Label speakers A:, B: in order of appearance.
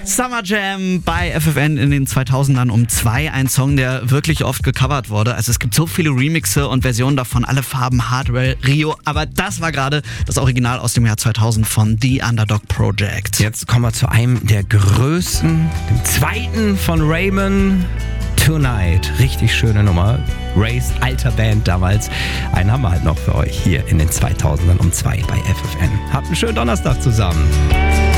A: Summer Jam bei FFN in den 2000ern um 2. Ein Song, der wirklich oft gecovert wurde. Also es gibt so viele Remixe und Versionen davon, alle Farben, Hardwell, Rio. Aber das war gerade das Original aus dem Jahr 2000 von The Underdog Project.
B: Jetzt kommen wir zu einem der größten, dem zweiten von Raymond. Tonight. Richtig schöne Nummer. Rays alter Band damals. Einen haben wir halt noch für euch hier in den 2000ern um 2 bei FFN. Habt einen schönen Donnerstag zusammen.